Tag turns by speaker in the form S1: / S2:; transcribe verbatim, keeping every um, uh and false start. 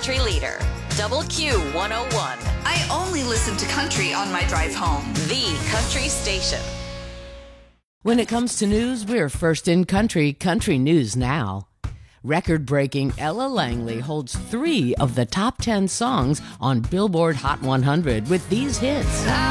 S1: country leader, Double Q one oh one.
S2: I only listen to country on my drive home.
S1: The country station.
S3: When it comes to news, we're first in country, Country News Now. Record-breaking Ella Langley holds three of the top ten songs on Billboard Hot one hundred with these hits.